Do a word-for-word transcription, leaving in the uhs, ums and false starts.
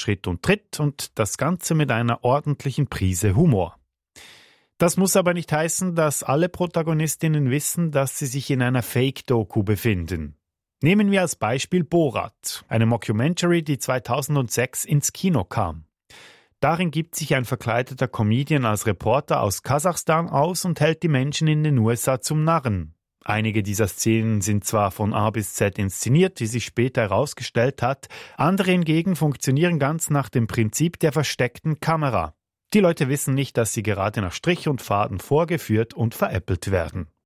Schritt und Tritt und das Ganze mit einer ordentlichen Prise Humor. Das muss aber nicht heißen, dass alle Protagonistinnen wissen, dass sie sich in einer Fake-Doku befinden. Nehmen wir als Beispiel Borat, eine Mockumentary, die zweitausendsechs ins Kino kam. Darin gibt sich ein verkleideter Comedian als Reporter aus Kasachstan aus und hält die Menschen in den U S A zum Narren. Einige dieser Szenen sind zwar von A bis Z inszeniert, wie sich später herausgestellt hat, andere hingegen funktionieren ganz nach dem Prinzip der versteckten Kamera. Die Leute wissen nicht, dass sie gerade nach Strich und Faden vorgeführt und veräppelt werden.